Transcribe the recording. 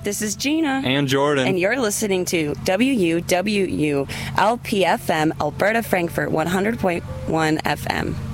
This is Gina. And Jordan. And you're listening to WUWU LPFM, Alberta Frankfurt 100.1 FM.